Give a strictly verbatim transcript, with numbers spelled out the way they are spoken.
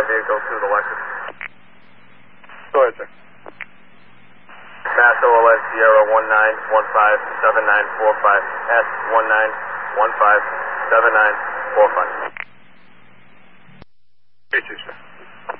vehicle to the Lexus. Go ahead, sir. Mass O L S Sierra one nine one five seven nine four five, S one nine one five seven nine four five. Thank you, sir.